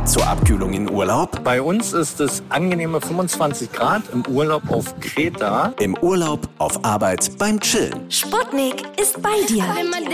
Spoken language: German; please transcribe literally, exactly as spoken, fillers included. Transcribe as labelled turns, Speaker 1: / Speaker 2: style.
Speaker 1: Zur Abkühlung in Urlaub?
Speaker 2: Bei uns ist es angenehme fünfundzwanzig Grad im Urlaub auf Kreta.
Speaker 1: Im Urlaub, auf Arbeit, beim Chillen.
Speaker 3: Sputnik ist bei dir.